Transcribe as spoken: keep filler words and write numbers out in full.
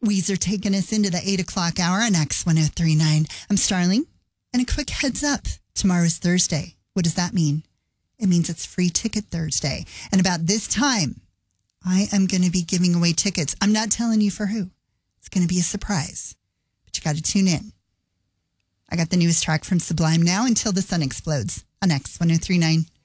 Weezer taking us into the eight o'clock hour on X one oh three point nine. I'm Starling. And a quick heads up. Tomorrow's Thursday. What does that mean? It means it's Free Ticket Thursday. And about this time, I am going to be giving away tickets. I'm not telling you for who. It's going to be a surprise. But you got to tune in. I got the newest track from Sublime now, Until the Sun Explodes on X one oh three point nine.